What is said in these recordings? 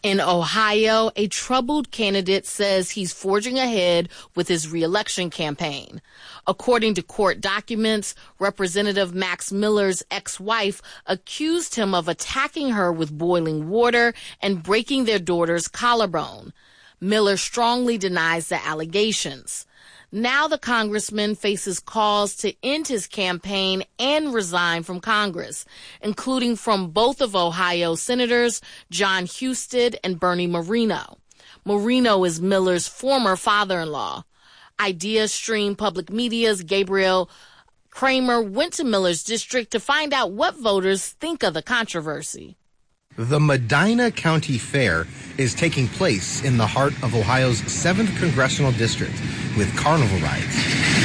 In Ohio, a troubled candidate says he's forging ahead with his re-election campaign. According to court documents, Representative Max Miller's ex-wife accused him of attacking her with boiling water and breaking their daughter's collarbone. Miller strongly denies the allegations. Now the congressman faces calls to end his campaign and resign from Congress, including from both of Ohio's senators, John Husted and Bernie Moreno. Moreno is Miller's former father-in-law. IdeaStream Public Media's Gabriel Kramer went to Miller's district to find out what voters think of the controversy. The Medina County Fair is taking place in the heart of Ohio's 7th Congressional District with carnival rides,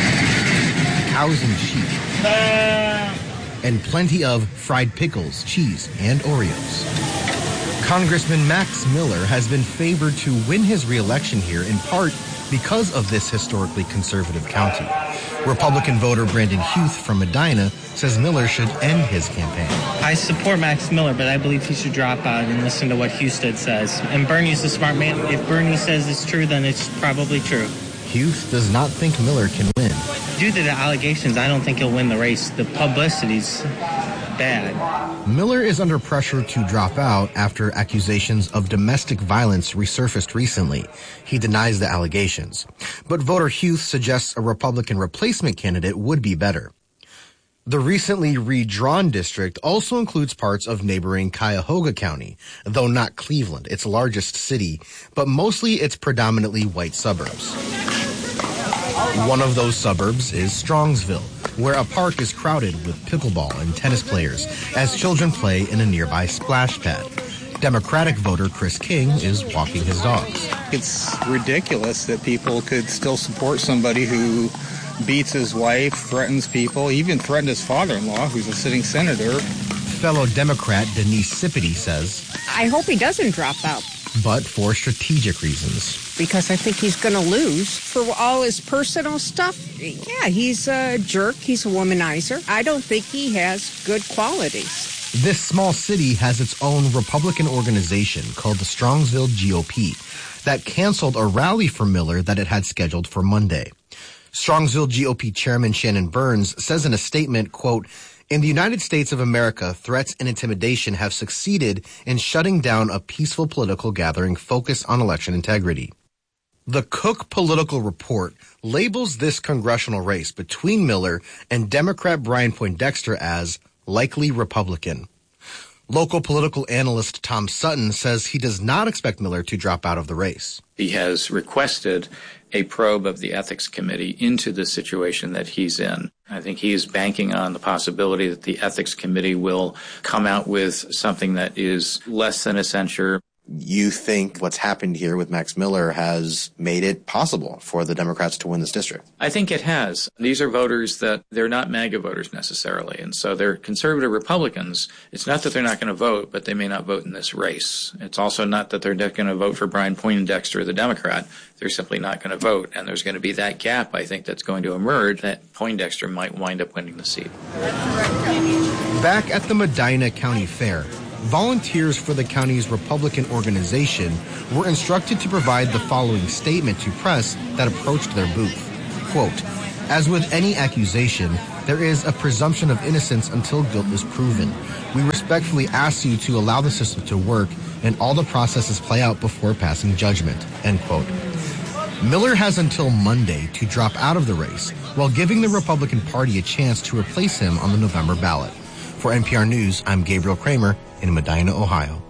cows and sheep, and plenty of fried pickles, cheese, and Oreos. Congressman Max Miller has been favored to win his re-election here in part because of this historically conservative county. Republican voter Brandon Huth from Medina says Miller should end his campaign. I support Max Miller, but I believe he should drop out and listen to what Husted says. And Bernie's a smart man. If Bernie says it's true, then it's probably true. Huth does not think Miller can win. Due to the allegations, I don't think he'll win the race. The publicity's bad. Miller is under pressure to drop out after accusations of domestic violence resurfaced recently. He denies the allegations. But voter Huth suggests a Republican replacement candidate would be better. The recently redrawn district also includes parts of neighboring Cuyahoga County, though not Cleveland, its largest city, but mostly its predominantly white suburbs. One of those suburbs is Strongsville, where a park is crowded with pickleball and tennis players as children play in a nearby splash pad. Democratic voter Chris King is walking his dogs. It's ridiculous that people could still support somebody who beats his wife, threatens people, even threatened his father-in-law, who's a sitting senator. Fellow Democrat Denise Sipity says, I hope he doesn't drop out. But for strategic reasons. Because I think he's going to lose. For all his personal stuff, yeah, he's a jerk. He's a womanizer. I don't think he has good qualities. This small city has its own Republican organization called the Strongsville GOP that canceled a rally for Miller that it had scheduled for Monday. Strongsville GOP Chairman Shannon Burns says in a statement, quote, in the United States of America, threats and intimidation have succeeded in shutting down a peaceful political gathering focused on election integrity. The Cook Political Report labels this congressional race between Miller and Democrat Brian Poindexter as likely Republican. Local political analyst Tom Sutton says he does not expect Miller to drop out of the race. He has requested a probe of the Ethics Committee into the situation that he's in. I think he is banking on the possibility that the Ethics Committee will come out with something that is less than a censure. You think what's happened here with Max Miller has made it possible for the Democrats to win this district? I think it has. These are voters that they're not MAGA voters necessarily, and so they're conservative Republicans. It's not that they're not going to vote, but they may not vote in this race. It's also not that they're not going to vote for Brian Poindexter, the Democrat. They're simply not going to vote, and there's going to be that gap, I think, that's going to emerge that Poindexter might wind up winning the seat. Back at the Medina County Fair, volunteers for the county's Republican organization were instructed to provide the following statement to press that approached their booth. Quote, as with any accusation, there is a presumption of innocence until guilt is proven. We respectfully ask you to allow the system to work and all the processes play out before passing judgment, end quote. Miller has until Monday to drop out of the race while giving the Republican Party a chance to replace him on the November ballot. For NPR News, I'm Gabriel Kramer in Medina, Ohio.